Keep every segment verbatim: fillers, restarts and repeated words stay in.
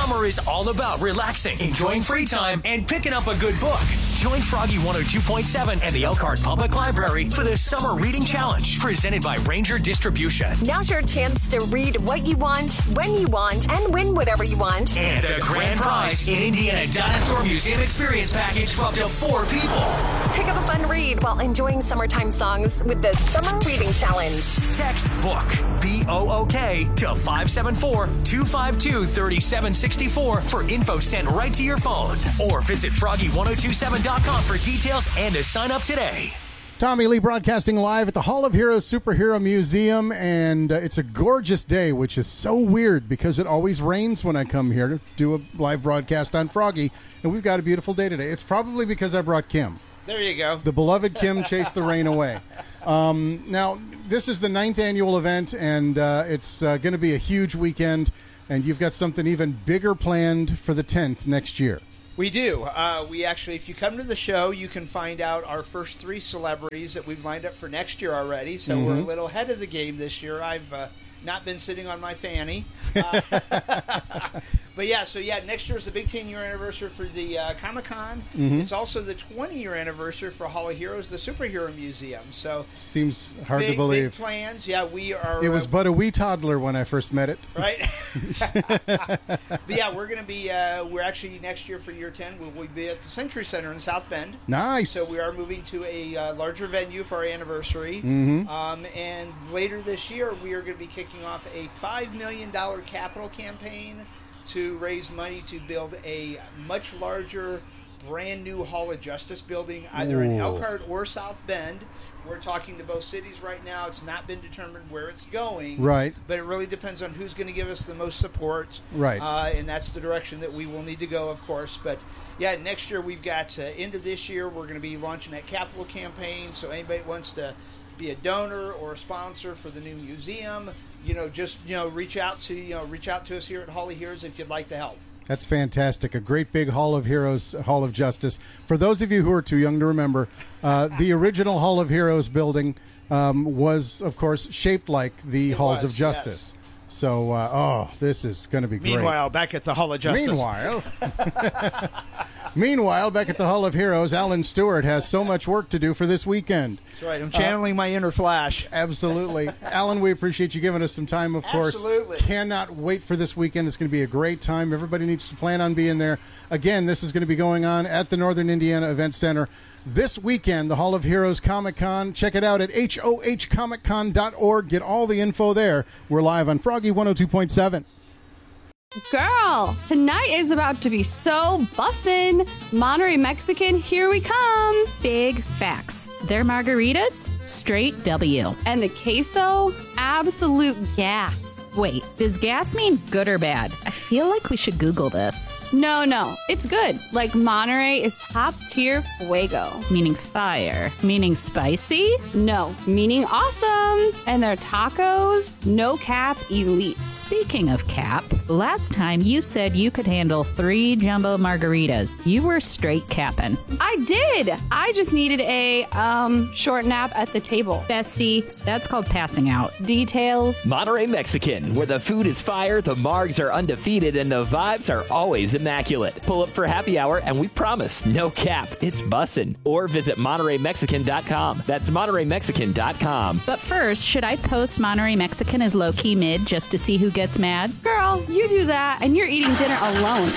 Summer is all about relaxing, enjoying free time, and picking up a good book. Join Froggy one oh two point seven and the Elkhart Public Library for the Summer Reading Challenge, presented by Ranger Distribution. Now's your chance to read what you want, when you want, and win whatever you want. And the grand prize, an Indiana Dinosaur Museum Experience Package for up to four people. Pick up a fun read while enjoying summertime songs with the Summer Reading Challenge. Text BOOK, B O O K, to five seven four, two five two, three seven six four for info sent right to your phone. Or visit froggy ten twenty-seven dot com for details and to sign up today. Tommy Lee broadcasting live at the Hall of Heroes Superhero Museum, and uh, it's a gorgeous day, which is so weird because it always rains when I come here to do a live broadcast on Froggy, and we've got a beautiful day today. It's probably because I brought Kim. There you go. The beloved Kim chased the rain away. Um, now, this is the ninth annual event, and uh, it's uh, going to be a huge weekend, and you've got something even bigger planned for the tenth next year. We do. Uh, we actually, if you come to the show, you can find out our first three celebrities that we've lined up for next year already. So mm-hmm. we're a little ahead of the game this year. I've uh, not been sitting on my fanny. Uh, but yeah, so yeah, next year is the big ten-year anniversary for the uh, Comic-Con. Mm-hmm. It's also the twenty-year anniversary for Hall of Heroes, the Superhero Museum. So seems hard big, to believe. Big plans. Yeah, we are. It was uh, but a wee toddler when I first met it. Right. But yeah, we're going to be. Uh, we're actually next year for year ten. We'll, we'll be at the Century Center in South Bend. Nice. So we are moving to a uh, larger venue for our anniversary. Mm-hmm. Um, and later this year, we are going to be kicking off a five million dollars capital campaign to raise money to build a much larger, brand new Hall of Justice building, either Ooh. in Elkhart or South Bend. We're talking to both cities right now. It's not been determined where it's going. Right. But it really depends on who's going to give us the most support. Right. Uh, and that's the direction that we will need to go, of course. But, yeah, next year we've got, uh, end of this year, we're going to be launching that capital campaign. So anybody wants to be a donor or a sponsor for the new museum, you know, just, you know, reach out to, you know, reach out to us here at Hall of Heroes if you'd like to help. That's fantastic. A great big Hall of Heroes, Hall of Justice. For those of you who are too young to remember, uh, the original Hall of Heroes building um, was, of course, shaped like the it Halls was, of Justice. Yes. So, uh, oh, this is going to be great. Meanwhile, back at the Hall of Justice. Meanwhile, Meanwhile, back at the Hall of Heroes, Alan Stewart has so much work to do for this weekend. That's right. I'm channeling uh, my inner Flash. Absolutely. Alan, we appreciate you giving us some time, of course. Absolutely. Cannot wait for this weekend. It's going to be a great time. Everybody needs to plan on being there. Again, this is going to be going on at the Northern Indiana Event Center this weekend, the Hall of Heroes Comic-Con. Check it out at H O H comic con dot org. Get all the info there. We're live on Froggy one oh two point seven. Girl, tonight is about to be so bussin'. Monterey Mexican, here we come. Big facts. Their margaritas, straight W. And the queso, absolute gas. Wait, does gas mean good or bad? I feel like we should Google this. No, no, it's good. Like Monterey is top tier fuego. Meaning fire. Meaning spicy? No, meaning awesome. And their tacos, no cap elite. Speaking of cap, last time you said you could handle three jumbo margaritas. You were straight capping. I did. I just needed a um short nap at the table. Bessie, that's called passing out. Details. Monterey Mexican, where the food is fire, the margs are undefeated, and the vibes are always immaculate. Pull up for happy hour, and we promise, no cap, it's bussin'. Or visit Monterey Mexican dot com. That's Monterey Mexican dot com. But first, should I post Monterey Mexican as low-key mid just to see who gets mad? Girl, you do that, and you're eating dinner alone.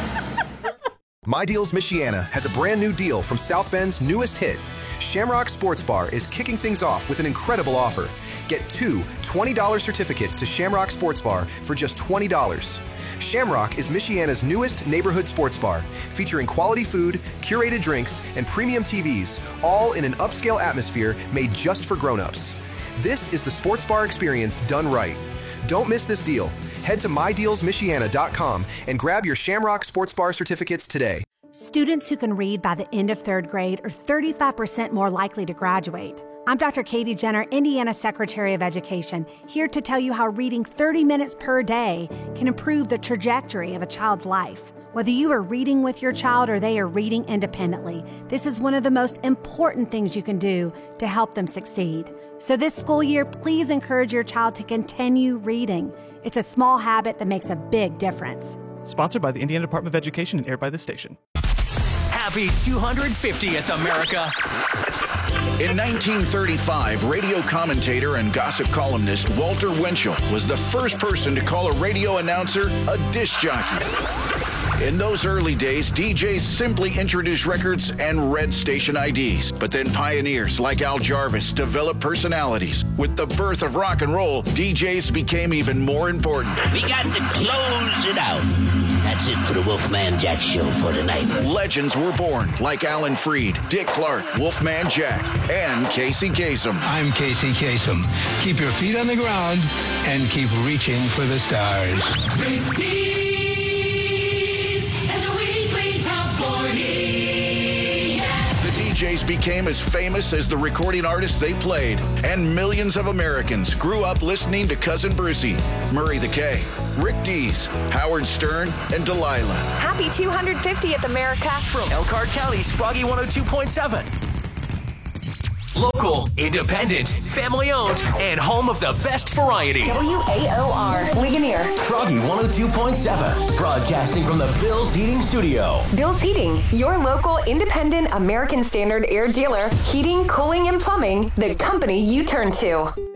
My Deals Michiana has a brand new deal from South Bend's newest hit. Shamrock Sports Bar is kicking things off with an incredible offer. Get two twenty dollars certificates to Shamrock Sports Bar for just twenty dollars. Shamrock is Michiana's newest neighborhood sports bar, featuring quality food, curated drinks, and premium T Vs, all in an upscale atmosphere made just for grown-ups. This is the sports bar experience done right. Don't miss this deal. Head to my deals michiana dot com and grab your Shamrock Sports Bar certificates today. Students who can read by the end of third grade are thirty-five percent more likely to graduate. I'm Doctor Katie Jenner, Indiana Secretary of Education, here to tell you how reading thirty minutes per day can improve the trajectory of a child's life. Whether you are reading with your child or they are reading independently, this is one of the most important things you can do to help them succeed. So this school year, please encourage your child to continue reading. It's a small habit that makes a big difference. Sponsored by the Indiana Department of Education and aired by this station. Happy two hundred fiftieth, America. In nineteen thirty-five, radio commentator and gossip columnist Walter Winchell was the first person to call a radio announcer a disc jockey. In those early days, D Js simply introduced records and read station I Ds. But then pioneers like Al Jarvis developed personalities. With the birth of rock and roll, D Js became even more important. We got to close it out. That's it for the Wolfman Jack show for tonight. Legends were born like Alan Freed, Dick Clark, Wolfman Jack, and Casey Kasem. I'm Casey Kasem. Keep your feet on the ground and keep reaching for the stars. Rick Dees and the Weekly Top forty. Yeah. The D Js became as famous as the recording artists they played, and millions of Americans grew up listening to Cousin Brucey, Murray the K, Rick Dees, Howard Stern, and Delilah. Happy two hundred fiftieth, America. From Elkhart County's Froggy one oh two point seven. Local, independent, family-owned, and home of the best variety. W A O R, Ligonier. Froggy one oh two point seven, broadcasting from the Bill's Heating Studio. Bill's Heating, your local, independent, American Standard air dealer. Heating, cooling, and plumbing, the company you turn to.